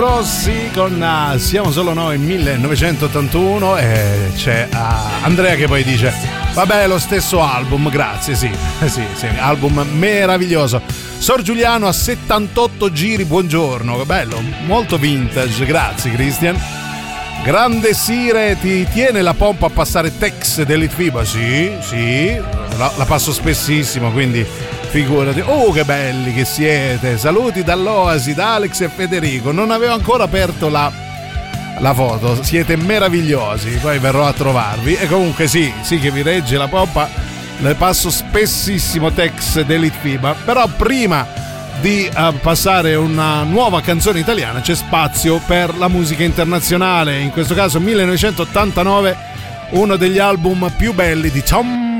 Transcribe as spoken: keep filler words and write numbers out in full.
Rossi con uh, Siamo solo noi millenovecentottantuno e c'è uh, Andrea che poi dice vabbè, lo stesso album, grazie, sì, sì, sì, album meraviglioso. Sor Giuliano a settantotto giri, buongiorno, che bello, molto vintage, grazie Christian. Grande Sire, ti tiene la pompa a passare Tex dell'Elite FIBA? Sì, sì, la, la passo spessissimo, quindi figurati. Oh, che belli che siete, saluti dall'Oasi, da Alex e Federico. Non avevo ancora aperto la, la foto, siete meravigliosi, poi verrò a trovarvi. E comunque sì, sì che vi regge la pompa, le passo spessissimo Tex dell'Elite FIBA. Però prima di uh, passare una nuova canzone italiana c'è spazio per la musica internazionale, in questo caso millenovecentottantanove, uno degli album più belli di Tom